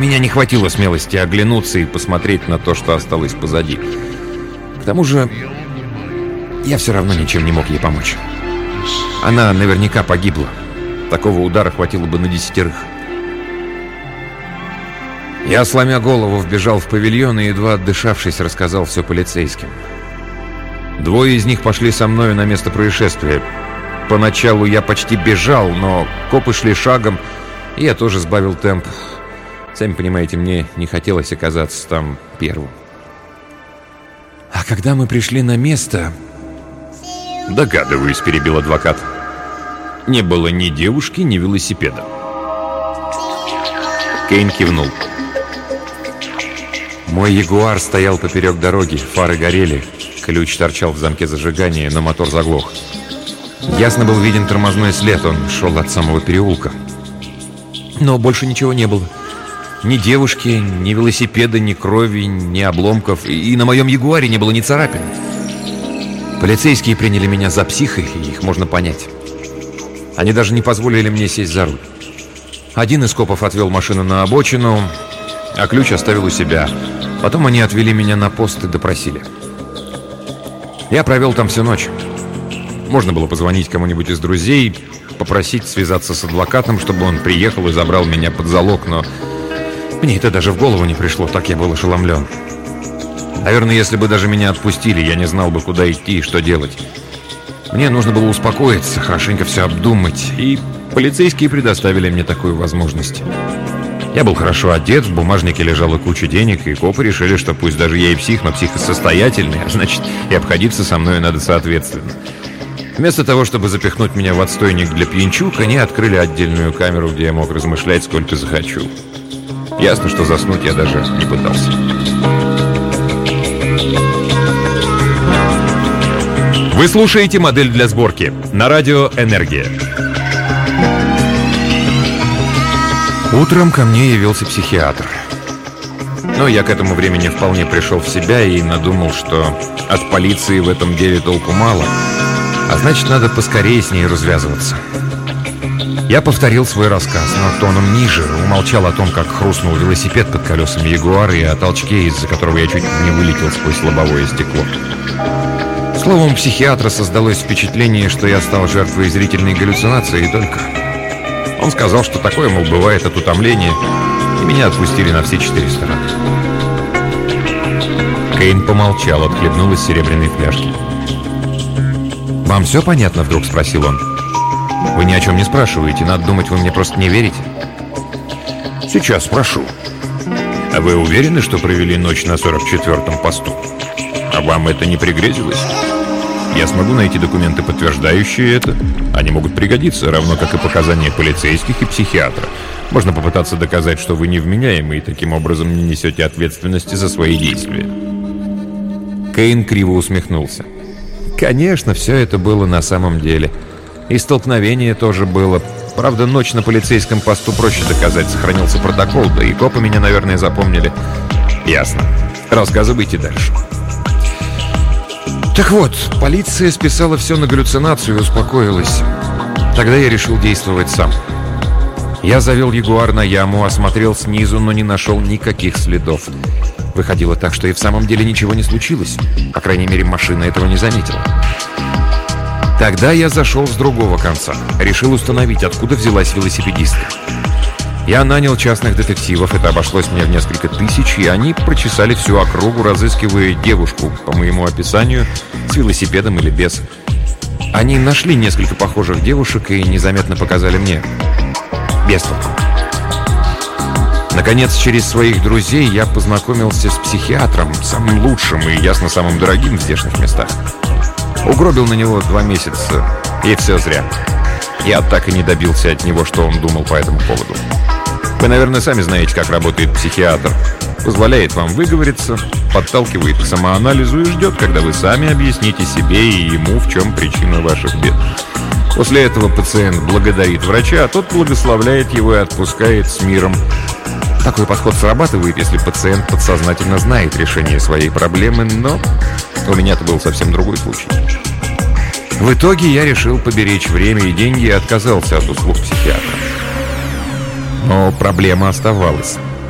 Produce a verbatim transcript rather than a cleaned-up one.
меня не хватило смелости оглянуться и посмотреть на то, что осталось позади. К тому же, я все равно ничем не мог ей помочь. Она наверняка погибла. Такого удара хватило бы на десятерых. Я, сломя голову, вбежал в павильон и, едва отдышавшись, рассказал все полицейским. Двое из них пошли со мною на место происшествия. Поначалу я почти бежал, но копы шли шагом, и я тоже сбавил темп. Сами понимаете, мне не хотелось оказаться там первым. А когда мы пришли на место... «Догадываюсь», — перебил адвокат. «Не было ни девушки, ни велосипеда». Кейн кивнул. Мой Ягуар стоял поперек дороги, фары горели, ключ торчал в замке зажигания, но мотор заглох. Ясно был виден тормозной след, он шел от самого переулка. Но больше ничего не было. Ни девушки, ни велосипеда, ни крови, ни обломков. И на моем Ягуаре не было ни царапин. Полицейские приняли меня за психа, и их можно понять. Они даже не позволили мне сесть за руль. Один из копов отвел машину на обочину, а ключ оставил у себя. Потом они отвели меня на пост и допросили. Я провел там всю ночь. Можно было позвонить кому-нибудь из друзей, попросить связаться с адвокатом, чтобы он приехал и забрал меня под залог, но мне это даже в голову не пришло, так я был ошеломлен. Наверное, если бы даже меня отпустили, я не знал бы, куда идти и что делать. Мне нужно было успокоиться, хорошенько все обдумать, и полицейские предоставили мне такую возможность. Я был хорошо одет, в бумажнике лежала куча денег, и копы решили, что пусть даже я и псих, но психосостоятельный, а значит, и обходиться со мной надо соответственно. Вместо того, чтобы запихнуть меня в отстойник для пьянчук, они открыли отдельную камеру, где я мог размышлять сколько захочу. Ясно, что заснуть я даже не пытался. Вы слушаете «Модель для сборки» на радио «Энергия». Утром ко мне явился психиатр. Но я к этому времени вполне пришел в себя и надумал, что от полиции в этом деле толку мало, а значит, надо поскорее с ней развязываться. Я повторил свой рассказ, но тоном ниже, умолчал о том, как хрустнул велосипед под колесами Ягуара и о толчке, из-за которого я чуть не вылетел сквозь лобовое стекло. Словом, у психиатра создалось впечатление, что я стал жертвой зрительной галлюцинации и только. Он сказал, что такое, мол, бывает от утомления, и меня отпустили на все четыре стороны. Кейн помолчал, отхлебнул из серебряной фляжки. «Вам все понятно?» — вдруг спросил он. «Вы ни о чем не спрашиваете, надо думать, вы мне просто не верите». «Сейчас спрошу. А вы уверены, что провели ночь на сорок четвёртом посту? А вам это не пригрезилось? Я смогу найти документы, подтверждающие это. Они могут пригодиться, равно как и показания полицейских и психиатра. Можно попытаться доказать, что вы невменяемы и таким образом не несете ответственности за свои действия». Кейн криво усмехнулся. «Конечно, все это было на самом деле. И столкновение тоже было. Правда, ночь на полицейском посту проще доказать. Сохранился протокол, да и копы меня, наверное, запомнили». «Ясно. Рассказывайте дальше». Так вот, полиция списала все на галлюцинацию и успокоилась. Тогда я решил действовать сам. Я завел Ягуар на яму, осмотрел снизу, но не нашел никаких следов. Выходило так, что и в самом деле ничего не случилось. По крайней мере, машина этого не заметила. Тогда я зашел с другого конца. Решил установить, откуда взялась велосипедистка. Я нанял частных детективов, это обошлось мне в несколько тысяч, и они прочесали всю округу, разыскивая девушку, по моему описанию, с велосипедом или без. Они нашли несколько похожих девушек и незаметно показали мне. Без толку. Наконец, через своих друзей я познакомился с психиатром, самым лучшим и, ясно, самым дорогим в здешних местах. Угробил на него два месяца, и все зря. Я так и не добился от него, что он думал по этому поводу. Вы, наверное, сами знаете, как работает психиатр. Позволяет вам выговориться, подталкивает к самоанализу и ждет, когда вы сами объясните себе и ему, в чем причина ваших бед. После этого пациент благодарит врача, а тот благословляет его и отпускает с миром. Такой подход срабатывает, если пациент подсознательно знает решение своей проблемы, но у меня это был совсем другой случай. В итоге я решил поберечь время и деньги и отказался от услуг психиатра. Но проблема оставалась.